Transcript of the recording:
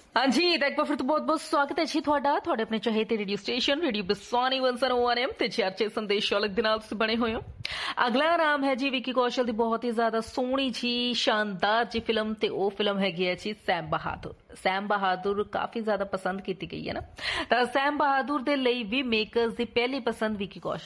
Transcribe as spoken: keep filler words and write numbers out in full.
हाँ जी, तो एक बार फिर तो बहुत बहुत स्वागत है जी ਤੁਹਾਡਾ ਤੁਹਾਡੇ ਆਪਣੇ ਚਹੇਤੇ radio station radio ਬਸਾਨੀ one oh one M ਤੇ ਚਰਚੇ ਸੰਦੇਸ਼ ਵਾਲਕ ਦੇ ਨਾਲ ਤੁਸੀਂ ਬਣੇ ਹੋਏ ਹੋ। ਅਗਲਾ ਨਾਮ ਹੈ ਜੀ ਵਿੱਕੀ ਕੌਸ਼ਲ ਦੀ ਬਹੁਤ ਹੀ ਜ਼ਿਆਦਾ ਸੋਹਣੀ ਜੀ ਸ਼ਾਨਦਾਰ ਜੀ ਫਿਲਮ ਤੇ ਉਹ ਫਿਲਮ ਹੈਗੀ ਹੈ ਜੀ ਸੈਮ ਬਹਾਦੁਰ। ਸੈਮ ਬਹਾਦੁਰ ਕਾਫੀ ਜ਼ਿਆਦਾ ਪਸੰਦ ਕੀਤੀ ਗਈ ਹੈ ਨਾ, ਤਾਂ ਸੈਮ ਬਹਾਦੁਰ ਦੇ ਲਈ ਵੀ ਮੇਕਰਸ ਦੀ ਪਹਿਲੀ ਪਸੰਦ ਵਿੱਕੀ ਕੌਸ਼ਲ